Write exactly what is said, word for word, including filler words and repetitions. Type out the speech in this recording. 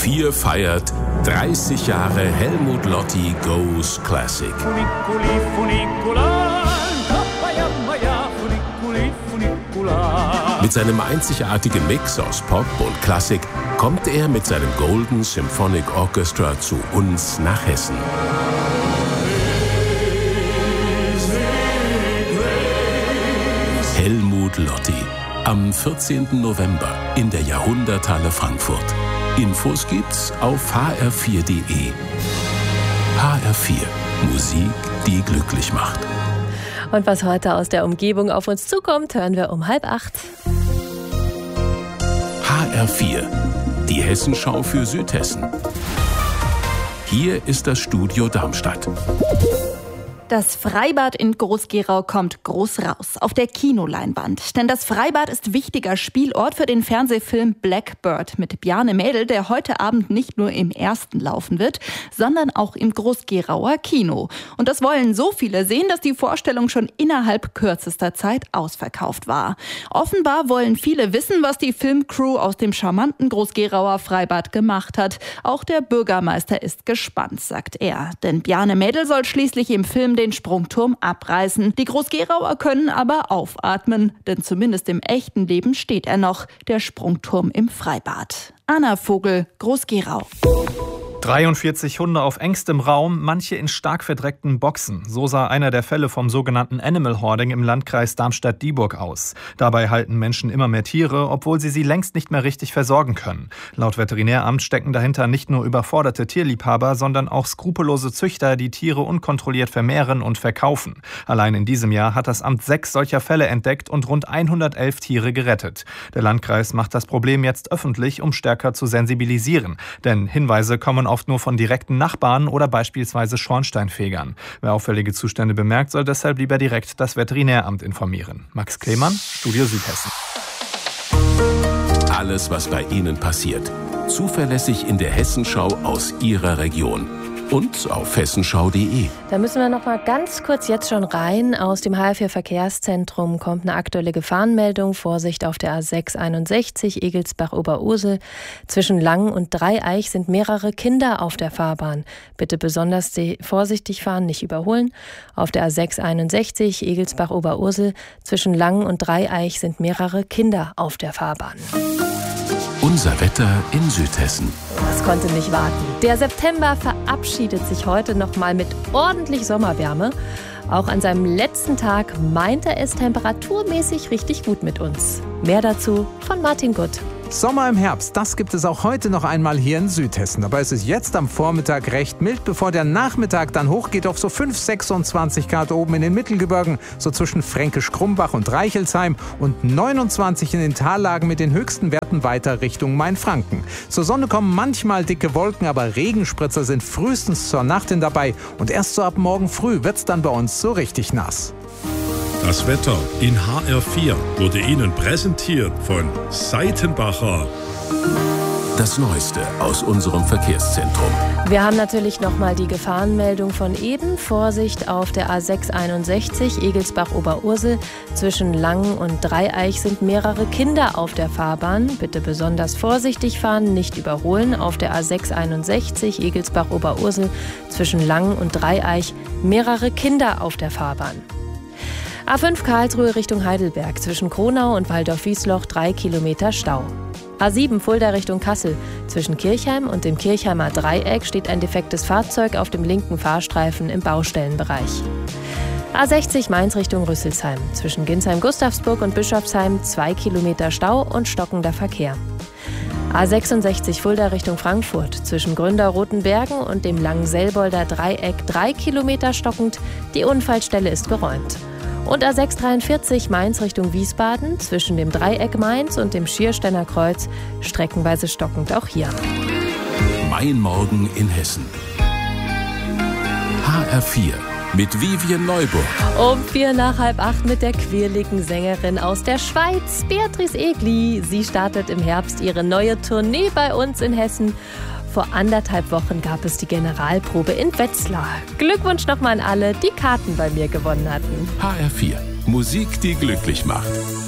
vier feiert dreißig Jahre Helmut Lotti Goes Classic. Funiculi, funicula, tapayamaya, funiculi, funicula. Mit seinem einzigartigen Mix aus Pop und Klassik kommt er mit seinem Golden Symphonic Orchestra zu uns nach Hessen. Helmut Lotti. Am vierzehnten November in der Jahrhunderthalle Frankfurt. Infos gibt's auf h r vier punkt d e. H R vier. Musik, die glücklich macht. Und was heute aus der Umgebung auf uns zukommt, hören wir um halb acht. H R vier. Die Hessenschau für Südhessen. Hier ist das Studio Darmstadt. Das Freibad in Groß-Gerau kommt groß raus auf der Kinoleinwand. Denn das Freibad ist wichtiger Spielort für den Fernsehfilm Blackbird mit Bjarne Mädel, der heute Abend nicht nur im ersten laufen wird, sondern auch im Groß-Gerauer Kino. Und das wollen so viele sehen, dass die Vorstellung schon innerhalb kürzester Zeit ausverkauft war. Offenbar wollen viele wissen, was die Filmcrew aus dem charmanten Groß-Gerauer Freibad gemacht hat. Auch der Bürgermeister ist gespannt, sagt er. Denn Bjarne Mädel soll schließlich im Film den Sprungturm abreißen. Die Groß-Gerauer können aber aufatmen, denn zumindest im echten Leben steht er noch, der Sprungturm im Freibad. Anna Vogel, Groß-Gerau. dreiundvierzig Hunde auf engstem Raum, manche in stark verdreckten Boxen. So sah einer der Fälle vom sogenannten Animal Hoarding im Landkreis Darmstadt-Dieburg aus. Dabei halten Menschen immer mehr Tiere, obwohl sie sie längst nicht mehr richtig versorgen können. Laut Veterinäramt stecken dahinter nicht nur überforderte Tierliebhaber, sondern auch skrupellose Züchter, die Tiere unkontrolliert vermehren und verkaufen. Allein in diesem Jahr hat das Amt sechs solcher Fälle entdeckt und rund hundertelf Tiere gerettet. Der Landkreis macht das Problem jetzt öffentlich, um stärker zu sensibilisieren. Denn Hinweise kommen oft nur von direkten Nachbarn oder beispielsweise Schornsteinfegern. Wer auffällige Zustände bemerkt, soll deshalb lieber direkt das Veterinäramt informieren. Max Klemann, Studio Südhessen. Alles, was bei Ihnen passiert. Zuverlässig in der Hessenschau aus Ihrer Region. Und auf hessenschau punkt d e. Da müssen wir noch mal ganz kurz jetzt schon rein. Aus dem H R vier Verkehrszentrum kommt eine aktuelle Gefahrenmeldung. Vorsicht auf der A sechs einundsechzig Egelsbach-Oberursel. Zwischen Langen und Dreieich sind mehrere Kinder auf der Fahrbahn. Bitte besonders vorsichtig fahren, nicht überholen. Auf der A sechs einundsechzig Egelsbach-Oberursel. Zwischen Langen und Dreieich sind mehrere Kinder auf der Fahrbahn. Unser Wetter in Südhessen. Das konnte nicht warten. Der September verabschiedet sich heute noch mal mit ordentlich Sommerwärme. Auch an seinem letzten Tag meint er es temperaturmäßig richtig gut mit uns. Mehr dazu von Martin Gutt. Sommer im Herbst, das gibt es auch heute noch einmal hier in Südhessen. Dabei ist es jetzt am Vormittag recht mild, bevor der Nachmittag dann hochgeht auf so fünf, sechsundzwanzig Grad oben in den Mittelgebirgen, so zwischen Fränkisch-Krumbach und Reichelsheim und neunundzwanzig in den Tallagen mit den höchsten Werten weiter Richtung Mainfranken. Zur Sonne kommen manchmal dicke Wolken, aber Regenspritzer sind frühestens zur Nacht hin dabei und erst so ab morgen früh wird's dann bei uns so richtig nass. Das Wetter in H R vier wurde Ihnen präsentiert von Seitenbacher. Das Neueste aus unserem Verkehrszentrum. Wir haben natürlich nochmal die Gefahrenmeldung von eben. Vorsicht auf der A sechs einundsechzig Egelsbach-Oberursel. Zwischen Langen und Dreieich sind mehrere Kinder auf der Fahrbahn. Bitte besonders vorsichtig fahren, nicht überholen. Auf der A sechs einundsechzig Egelsbach-Oberursel. Zwischen Langen und Dreieich mehrere Kinder auf der Fahrbahn. A fünf Karlsruhe Richtung Heidelberg. Zwischen Kronau und Waldorf-Wiesloch drei Kilometer Stau. A sieben Fulda Richtung Kassel. Zwischen Kirchheim und dem Kirchheimer Dreieck steht ein defektes Fahrzeug auf dem linken Fahrstreifen im Baustellenbereich. A sechzig Mainz Richtung Rüsselsheim. Zwischen Ginsheim-Gustavsburg und Bischofsheim zwei Kilometer Stau und stockender Verkehr. A sechsundsechzig Fulda Richtung Frankfurt. Zwischen Gründer-Rotenbergen und dem Langenselbolder Dreieck drei Kilometer stockend. Die Unfallstelle ist geräumt. Und A sechs dreiundvierzig Mainz Richtung Wiesbaden, zwischen dem Dreieck Mainz und dem Schiersteiner Kreuz, streckenweise stockend auch hier. Mein Morgen in Hessen. H R vier mit Vivian Neuburg. Um vier nach halb acht mit der quirligen Sängerin aus der Schweiz, Beatrice Egli. Sie startet im Herbst ihre neue Tournee bei uns in Hessen. Vor anderthalb Wochen gab es die Generalprobe in Wetzlar. Glückwunsch nochmal an alle, die Karten bei mir gewonnen hatten. H R vier. Musik, die glücklich macht.